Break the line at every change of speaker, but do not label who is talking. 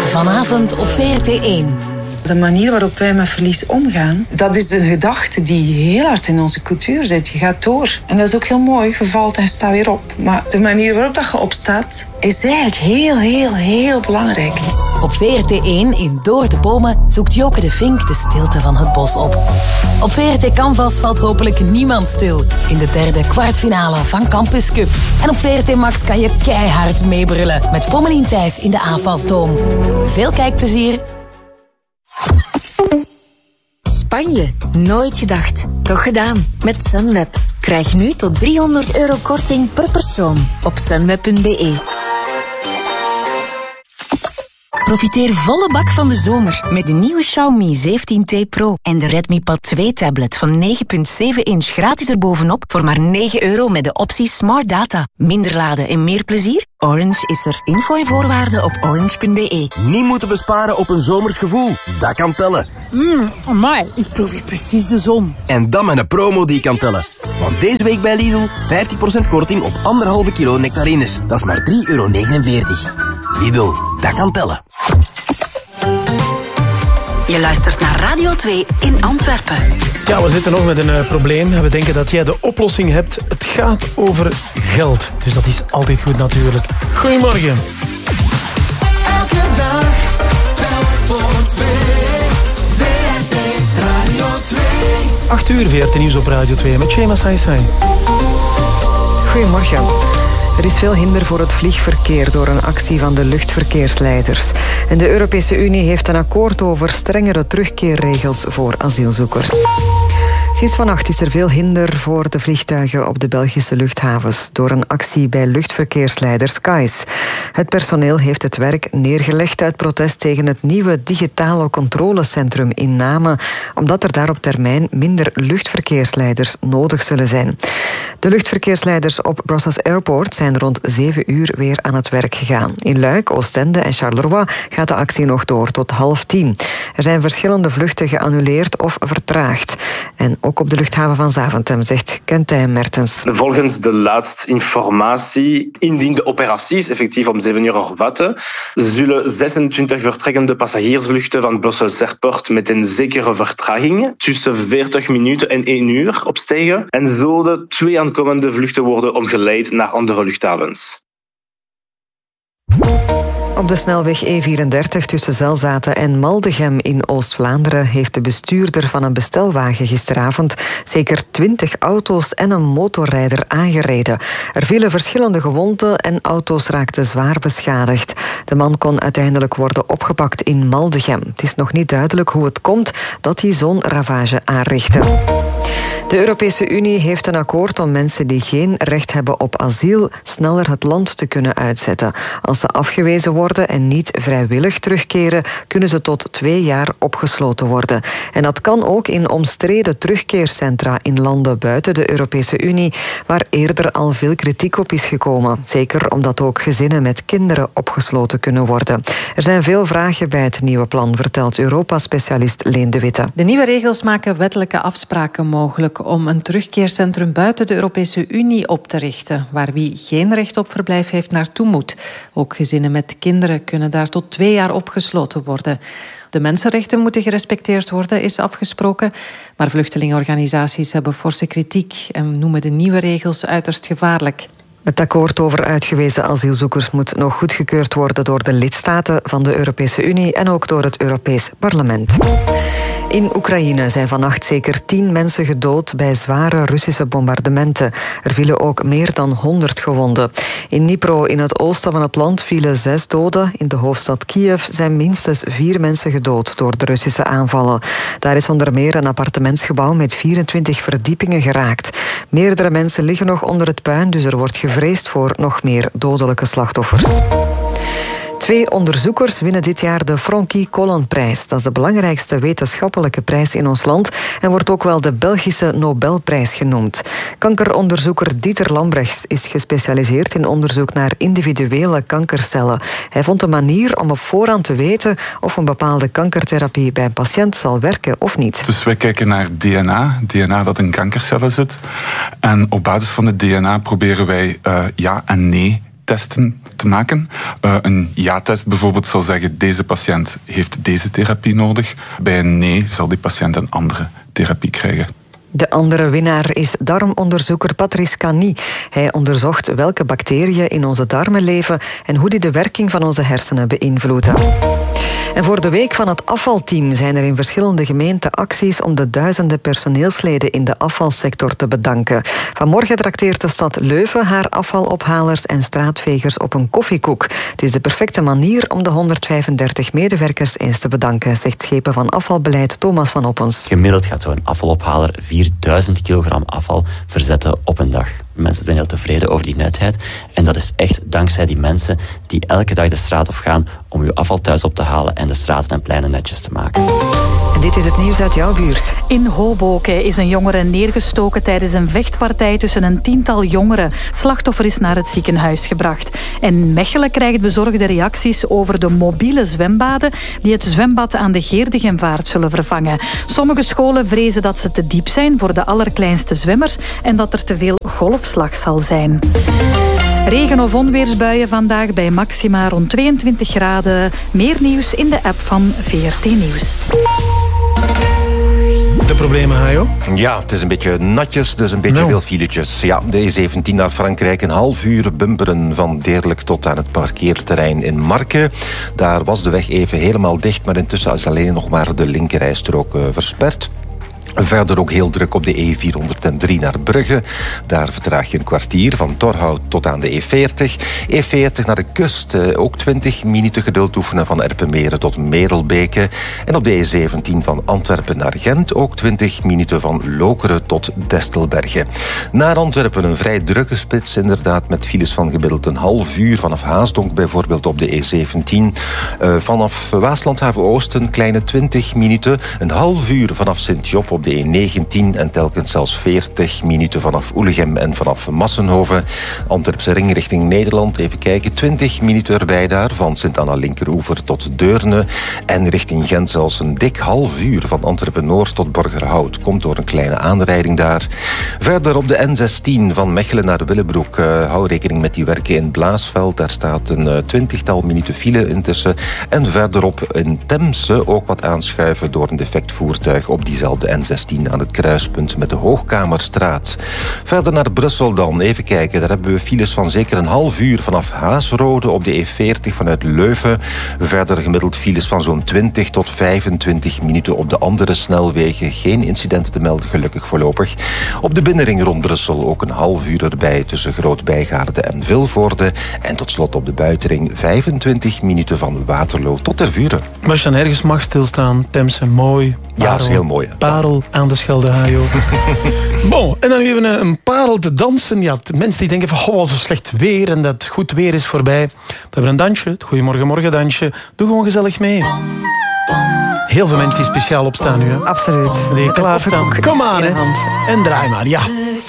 Vanavond op VRT1.
De manier waarop wij met verlies omgaan, dat is een gedachte die heel hard in onze cultuur zit. Je gaat door. En dat is ook heel mooi. Je valt en je staat weer op. Maar de manier waarop dat je opstaat, is eigenlijk heel belangrijk.
Op VRT1 in Door de Bomen zoekt Joke de Vink de stilte van het bos op. Op VRT Canvas valt hopelijk niemand stil in de derde kwartfinale van Campus Cup. En op VRT Max kan je keihard meebrullen met Pommelien Thijs in de AFAS-doom. Veel kijkplezier.
Spanje. Nooit gedacht. Toch gedaan. Met Sunweb. Krijg nu tot €300 korting per persoon op sunweb.be. Profiteer volle bak van de zomer met de nieuwe Xiaomi 17T Pro en de Redmi Pad 2 tablet van 9,7 inch gratis erbovenop voor maar €9 met de optie Smart Data. Minder laden en meer plezier? Orange is er. Info en voorwaarden op orange.be.
Niet moeten besparen op een zomers gevoel. Dat kan tellen.
Amai, ik proef hier precies de zon.
En dan met een promo die kan tellen. Want deze week bij Lidl 50% korting op 1,5 kilo nectarines. Dat is maar €3,49. Lidl, dat kan tellen.
Je luistert naar Radio 2 in Antwerpen.
Ja, we zitten nog met een probleem. We denken dat jij de oplossing hebt. Het gaat over geld. Dus dat is altijd goed natuurlijk. Goedemorgen.
Elke dag, telk voor 2. VRT Radio 2.
8 uur VRT Nieuws op Radio 2 met Shema Saisai.
Goedemorgen. Er is veel hinder voor het vliegverkeer door een actie van de luchtverkeersleiders. En de Europese Unie heeft een akkoord over strengere terugkeerregels voor asielzoekers. Sinds vannacht is er veel hinder voor de vliegtuigen op de Belgische luchthavens door een actie bij luchtverkeersleider Skies. Het personeel heeft het werk neergelegd uit protest tegen het nieuwe digitale controlecentrum in Namen, omdat er daar op termijn minder luchtverkeersleiders nodig zullen zijn. De luchtverkeersleiders op Brussels Airport zijn rond 7 uur weer aan het werk gegaan. In Luik, Oostende en Charleroi gaat de actie nog door tot 9:30. Er zijn verschillende vluchten geannuleerd of vertraagd. En ook op de luchthaven van Zaventem, zegt Quentin Mertens.
Volgens de laatste informatie, indien de operaties effectief om 7 uur hervatten, zullen 26 vertrekkende passagiersvluchten van Brussels Airport met een zekere vertraging tussen 40 minuten en 1 uur opstijgen en zullen 2 aankomende vluchten worden omgeleid naar andere luchthavens.
Op de snelweg E34 tussen Zelzaten en Maldegem in Oost-Vlaanderen heeft de bestuurder van een bestelwagen gisteravond zeker 20 auto's en een motorrijder aangereden. Er vielen verschillende gewonden en auto's raakten zwaar beschadigd. De man kon uiteindelijk worden opgepakt in Maldegem. Het is nog niet duidelijk hoe het komt dat hij zo'n ravage aanrichtte. De Europese Unie heeft een akkoord om mensen die geen recht hebben op asiel sneller het land te kunnen uitzetten. Als ze afgewezen worden en niet vrijwillig terugkeren, kunnen ze tot 2 jaar opgesloten worden. En dat kan ook in omstreden terugkeercentra in landen buiten de Europese Unie, waar eerder al veel kritiek op is gekomen. Zeker omdat ook gezinnen met kinderen opgesloten kunnen worden. Er zijn veel vragen bij het nieuwe plan, vertelt Europa-specialist Leen de Witte.
De nieuwe regels maken wettelijke afspraken mogelijk om een terugkeercentrum buiten de Europese Unie op te richten, waar wie geen recht op verblijf heeft naartoe moet. Ook gezinnen met kinderen kunnen daar tot 2 jaar opgesloten worden. De mensenrechten moeten gerespecteerd worden, is afgesproken. Maar vluchtelingenorganisaties hebben forse kritiek en noemen de nieuwe regels uiterst gevaarlijk.
Het akkoord over uitgewezen asielzoekers moet nog goedgekeurd worden door de lidstaten van de Europese Unie en ook door het Europees Parlement. In Oekraïne zijn vannacht zeker 10 mensen gedood bij zware Russische bombardementen. Er vielen ook meer dan 100 gewonden. In Dnipro, in het oosten van het land, vielen 6 doden. In de hoofdstad Kiev zijn minstens 4 mensen gedood door de Russische aanvallen. Daar is onder meer een appartementsgebouw met 24 verdiepingen geraakt. Meerdere mensen liggen nog onder het puin, dus er wordt gevreesd voor nog meer dodelijke slachtoffers. 2 onderzoekers winnen dit jaar de Francky-Collin-prijs. Dat is de belangrijkste wetenschappelijke prijs in ons land en wordt ook wel de Belgische Nobelprijs genoemd. Kankeronderzoeker Dieter Lambrechts is gespecialiseerd in onderzoek naar individuele kankercellen. Hij vond een manier om op voorhand te weten of een bepaalde kankertherapie bij een patiënt zal werken of niet.
Dus wij kijken naar DNA dat in kankercellen zit. En op basis van het DNA proberen wij ja en nee testen te maken. Een ja-test bijvoorbeeld zal zeggen, deze patiënt heeft deze therapie nodig. Bij een nee zal die patiënt een andere therapie krijgen.
De andere winnaar is darmonderzoeker Patrice Cany. Hij onderzocht welke bacteriën in onze darmen leven en hoe die de werking van onze hersenen beïnvloeden. En voor de week van het afvalteam zijn er in verschillende gemeenten acties om de duizenden personeelsleden in de afvalsector te bedanken. Vanmorgen trakteert de stad Leuven haar afvalophalers en straatvegers op een koffiekoek. Het is de perfecte manier om de 135 medewerkers eens te bedanken, zegt schepen van afvalbeleid Thomas van Oppens.
Gemiddeld gaat zo'n afvalophaler 4000 kilogram afval verzetten op een dag. Mensen zijn heel tevreden over die netheid. En dat is echt dankzij die mensen die elke dag de straat op gaan om uw afval thuis op te halen en de straten en pleinen netjes te maken.
En dit is het nieuws uit jouw buurt.
In Hoboken is een jongere neergestoken tijdens een vechtpartij tussen een 10-tal jongeren. Het slachtoffer is naar het ziekenhuis gebracht. En Mechelen krijgt bezorgde reacties over de mobiele zwembaden die het zwembad aan de Geerdigenvaart zullen vervangen. Sommige scholen vrezen dat ze te diep zijn voor de allerkleinste zwemmers en dat er te veel golfslag zal zijn. Regen- of onweersbuien vandaag bij maxima rond 22 graden. Meer nieuws in de app van VRT Nieuws.
De problemen, Hajo?
Ja, het is een beetje natjes, dus een beetje veel filetjes. Ja, de E17 naar Frankrijk, een half uur bumperen van Deerlijk tot aan het parkeerterrein in Marken. Daar was de weg even helemaal dicht, maar intussen is alleen nog maar de linkerrijstrook versperd. Verder ook heel druk op de E403 naar Brugge. Daar vertraag je een kwartier van Torhout tot aan de E40. E40 naar de kust, ook 20 minuten geduld oefenen van Erpenmeren tot Merelbeke. En op de E17 van Antwerpen naar Gent ook 20 minuten van Lokeren tot Destelbergen. Naar Antwerpen een vrij drukke spits inderdaad met files van gemiddeld een half uur. Vanaf Haasdonk bijvoorbeeld op de E17. Vanaf Waaslandhaven Oost een kleine 20 minuten. Een half uur vanaf Sint-Job op de E19 en telkens zelfs 40 minuten vanaf Oelegem en vanaf Massenhoven. Antwerpse ring richting Nederland, even kijken, 20 minuten erbij daar, van Sint-Anna Linkeroever tot Deurne. En richting Gent zelfs een dik half uur van Antwerpen-Noord tot Borgerhout. Komt door een kleine aanrijding daar. Verder op de N16 van Mechelen naar Willebroek. Hou rekening met die werken in Blaasveld. Daar staat een 20-tal minuten file intussen. En verderop in Temse ook wat aanschuiven door een defect voertuig op diezelfde N16 aan het kruispunt met de Hoogkamerstraat. Verder naar Brussel dan. Even kijken, daar hebben we files van zeker een half uur vanaf Haasrode op de E40 vanuit Leuven. Verder gemiddeld files van zo'n 20 tot 25 minuten op de andere snelwegen. Geen incidenten te melden, gelukkig voorlopig. Op de binnenring rond Brussel ook een half uur erbij tussen Groot-Bijgaarde en Vilvoorde. En tot slot op de buitenring 25 minuten van Waterloo tot Tervuren.
Maar als je dan ergens mag stilstaan, Temse, mooi. Parel,
ja, dat is heel mooi. Hè?
Parel aan de Schelde, Hajo. Bon, en dan even een parel te dansen. Ja, de mensen die denken van, oh, zo slecht weer en dat goed weer is voorbij. We hebben een dansje, het Goeiemorgen Morgen dansje. Doe gewoon gezellig mee. Heel veel mensen die speciaal opstaan nu, hè?
Absoluut.
Die klaar staan. Kom aan, hè. En draai maar, ja.